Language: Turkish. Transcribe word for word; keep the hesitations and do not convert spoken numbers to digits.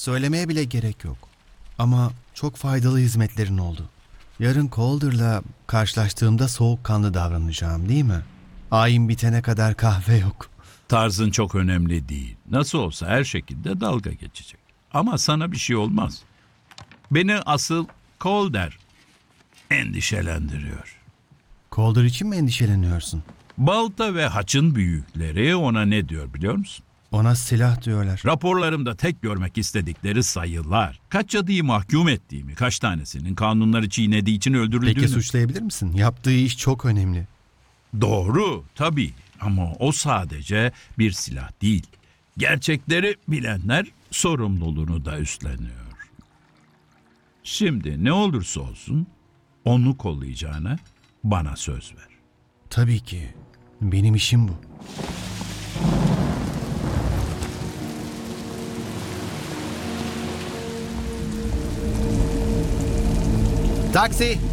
Söylemeye bile gerek yok. Ama çok faydalı hizmetlerin oldu. Yarın Calder'la karşılaştığımda soğukkanlı davranacağım, değil mi? Ayin bitene kadar kahve yok. Tarzın çok önemli değil. Nasıl olsa her şekilde dalga geçecek. Ama sana bir şey olmaz. Beni asıl Calder endişelendiriyor. Calder için mi endişeleniyorsun? Balta ve haçın büyükleri ona ne diyor biliyor musun? Ona silah diyorlar. Raporlarımda tek görmek istedikleri sayılar. Kaç cadıyı mahkum ettiğimi, kaç tanesinin kanunları çiğnediği için öldürüldüğünü. Peki suçlayabilir misin? Yaptığı iş çok önemli. Doğru, tabii. Ama o sadece bir silah değil. Gerçekleri bilenler sorumluluğunu da üstleniyor. Şimdi ne olursa olsun onu kollayacağına bana söz ver. Tabii ki. Benim işim bu. Taksi!